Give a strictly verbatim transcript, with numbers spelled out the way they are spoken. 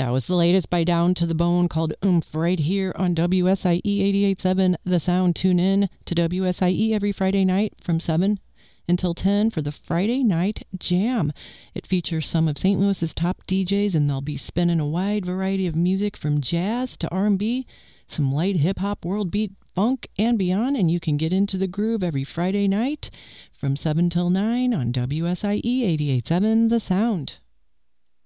That was the latest by Down to the Bone called Oomph right here on W S I E eighty-eight point seven The Sound. Tune in to W S I E every Friday night from seven until ten for the Friday Night Jam. It features some of Saint Louis's top D Js, and they'll be spinning a wide variety of music from jazz to R and B, some light hip-hop, world beat, funk, and beyond, and you can get into the groove every Friday night from seven till nine on W S I E eighty-eight point seven The Sound.